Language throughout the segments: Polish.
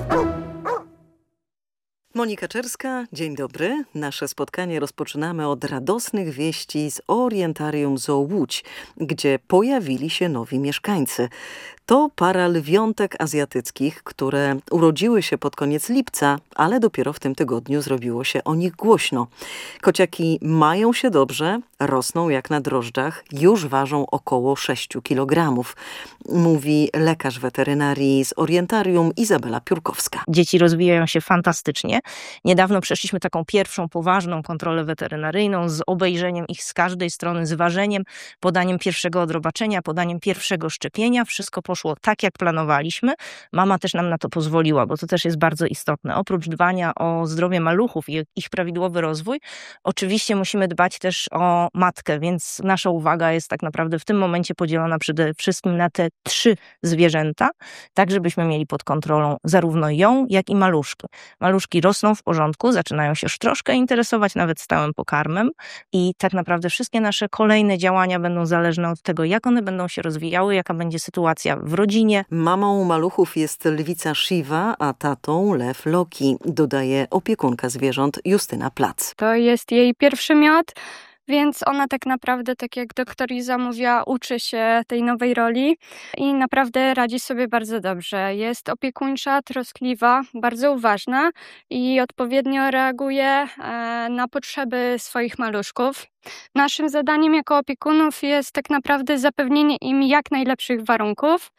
Monika Czerska, dzień dobry. Nasze spotkanie rozpoczynamy od radosnych wieści z Orientarium Zoo Łódź, gdzie pojawili się nowi mieszkańcy. To para lwiątek azjatyckich, które urodziły się pod koniec lipca, ale dopiero w tym tygodniu zrobiło się o nich głośno. Kociaki mają się dobrze, rosną jak na drożdżach, już ważą około 6 kg. Mówi lekarz weterynarii z Orientarium Izabela Piórkowska. Dzieci rozwijają się fantastycznie. Niedawno przeszliśmy taką pierwszą poważną kontrolę weterynaryjną z obejrzeniem ich z każdej strony, z ważeniem, podaniem pierwszego odrobaczenia, podaniem pierwszego szczepienia. Wszystko poszło tak, jak planowaliśmy. Mama też nam na to pozwoliła, bo to też jest bardzo istotne. Oprócz dbania o zdrowie maluchów i ich prawidłowy rozwój, oczywiście musimy dbać też o matkę, więc nasza uwaga jest tak naprawdę w tym momencie podzielona przede wszystkim na te 3 zwierzęta, tak żebyśmy mieli pod kontrolą zarówno ją, jak i maluszki. Maluszki rosną w porządku, zaczynają się już troszkę interesować nawet stałym pokarmem i tak naprawdę wszystkie nasze kolejne działania będą zależne od tego, jak one będą się rozwijały, jaka będzie sytuacja w rodzinie. Mamą maluchów jest lwica Shiva, a tatą lew Loki, dodaje opiekunka zwierząt Justyna Plac. To jest jej pierwszy miod, więc ona tak naprawdę, tak jak doktor Iza mówiła, uczy się tej nowej roli i naprawdę radzi sobie bardzo dobrze. Jest opiekuńcza, troskliwa, bardzo uważna i odpowiednio reaguje na potrzeby swoich maluszków. Naszym zadaniem jako opiekunów jest tak naprawdę zapewnienie im jak najlepszych warunków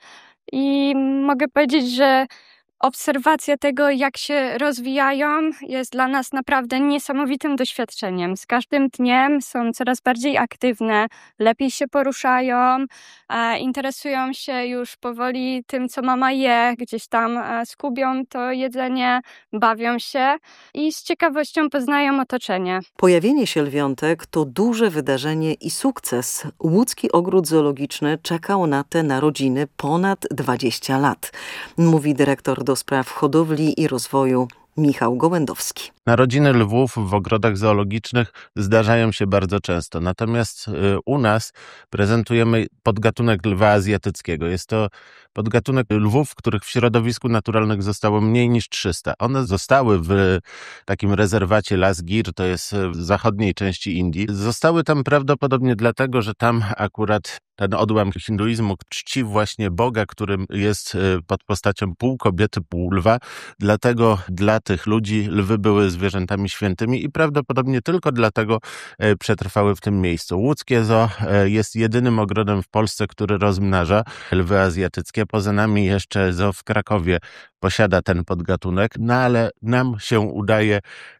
i mogę powiedzieć, że obserwacja tego, jak się rozwijają, jest dla nas naprawdę niesamowitym doświadczeniem. Z każdym dniem są coraz bardziej aktywne, lepiej się poruszają, interesują się już powoli tym, co mama je, gdzieś tam skubią to jedzenie, bawią się i z ciekawością poznają otoczenie. Pojawienie się lwiątek to duże wydarzenie i sukces. Łódzki Ogród Zoologiczny czekał na te narodziny ponad 20 lat, mówi dyrektor do spraw hodowli i rozwoju Michał Gołędowski. Narodziny lwów w ogrodach zoologicznych zdarzają się bardzo często, natomiast u nas prezentujemy podgatunek lwa azjatyckiego. Jest to podgatunek lwów, których w środowisku naturalnym zostało mniej niż 300. One zostały w takim rezerwacie Las Gir, to jest w zachodniej części Indii. Zostały tam prawdopodobnie dlatego, że tam akurat ten odłam hinduizmu czci właśnie Boga, którym jest pod postacią pół kobiety, pół lwa. Dlatego dla tych ludzi lwy były zwierzętami świętymi i prawdopodobnie tylko dlatego przetrwały w tym miejscu. Łódzkie Zoo jest jedynym ogrodem w Polsce, który rozmnaża lwy azjatyckie. Poza nami jeszcze Zoo w Krakowie posiada ten podgatunek, no ale nam się udaje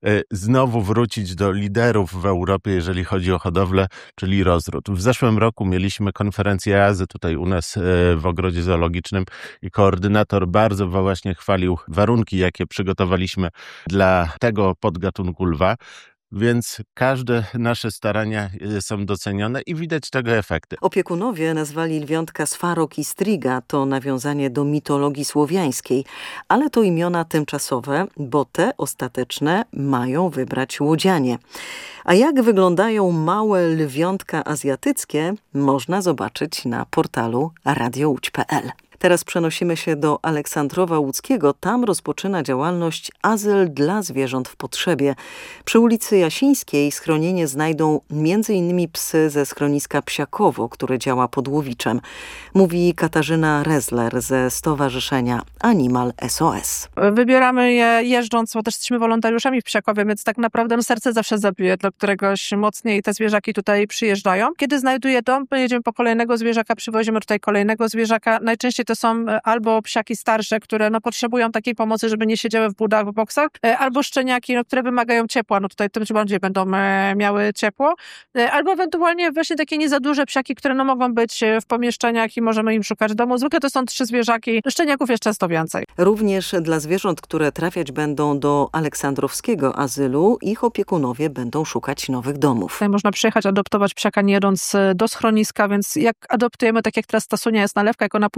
znowu wrócić do liderów w Europie, jeżeli chodzi o hodowlę, czyli rozród. W zeszłym roku mieliśmy konferencję EAZY tutaj u nas w ogrodzie zoologicznym i koordynator bardzo właśnie chwalił warunki, jakie przygotowaliśmy dla tego podgatunku lwa. Więc każde nasze starania są docenione i widać tego efekty. Opiekunowie nazwali lwiątka Sfarok i Striga, to nawiązanie do mitologii słowiańskiej, ale to imiona tymczasowe, bo te ostateczne mają wybrać łodzianie. A jak wyglądają małe lwiątka azjatyckie, można zobaczyć na portalu radiołódź.pl. Teraz przenosimy się do Aleksandrowa Łódzkiego. Tam rozpoczyna działalność Azyl dla zwierząt w potrzebie. Przy ulicy Jasińskiej schronienie znajdą m.in. psy ze schroniska Psiakowo, które działa pod Łowiczem. Mówi Katarzyna Rezler ze Stowarzyszenia Animal SOS. Wybieramy je jeżdżąc, bo też jesteśmy wolontariuszami w Psiakowie, więc tak naprawdę serce zawsze zabije do któregoś mocniej. Te zwierzaki tutaj przyjeżdżają. Kiedy znajduje dom, jedziemy po kolejnego zwierzaka, przywozimy tutaj kolejnego zwierzaka. Najczęściej to są albo psiaki starsze, które potrzebują takiej pomocy, żeby nie siedziały w budach, w boksach, albo szczeniaki, które wymagają ciepła. Tutaj tym bardziej będą miały ciepło. Albo ewentualnie właśnie takie nie za duże psiaki, które mogą być w pomieszczeniach i możemy im szukać domu. Zwykle to są 3 zwierzaki. Szczeniaków jest często więcej. Również dla zwierząt, które trafiać będą do Aleksandrowskiego Azylu, ich opiekunowie będą szukać nowych domów. Tutaj można przyjechać, adoptować psiaka nie jedąc do schroniska, więc jak adoptujemy, tak jak teraz Stasunia jest nalewka, jak ona pójdzie do domu,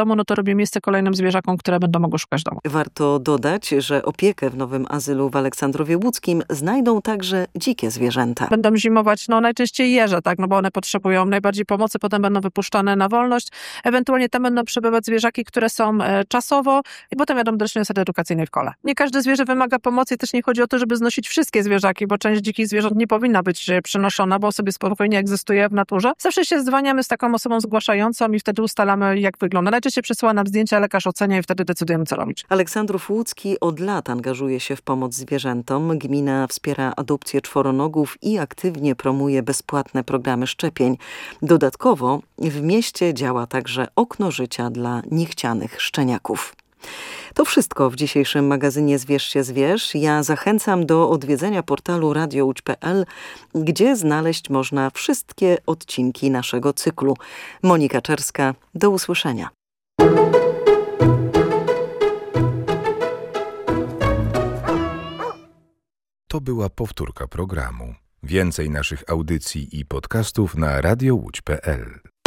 domu, no to robię miejsce kolejnym zwierzakom, które będą mogły szukać domu. Warto dodać, że opiekę w nowym azylu w Aleksandrowie Łódzkim znajdą także dzikie zwierzęta. Będą zimować, no najczęściej jeże, tak, no bo one potrzebują najbardziej pomocy, potem będą wypuszczane na wolność. Ewentualnie tam będą przebywać zwierzaki, które są czasowo i potem jadą do rocznej osady edukacyjnej w Kole. Nie każde zwierzę wymaga pomocy i też nie chodzi o to, żeby znosić wszystkie zwierzaki, bo część dzikich zwierząt nie powinna być przenoszona, bo sobie spokojnie egzystuje w naturze. Zawsze się zwalniamy z taką osobą zgłaszającą i wtedy ustalamy, jak wygląda. Najczęściej przesyła nam zdjęcia, lekarz ocenia i wtedy decydujemy, co robić. Aleksandrów Łódzki od lat angażuje się w pomoc zwierzętom. Gmina wspiera adopcję czworonogów i aktywnie promuje bezpłatne programy szczepień. Dodatkowo w mieście działa także okno życia dla niechcianych szczeniaków. To wszystko w dzisiejszym magazynie Zwierz się zwierz. Ja zachęcam do odwiedzenia portalu radiołódź.pl, gdzie znaleźć można wszystkie odcinki naszego cyklu. Monika Czerska, do usłyszenia. To była powtórka programu. Więcej naszych audycji i podcastów na radiołódź.pl.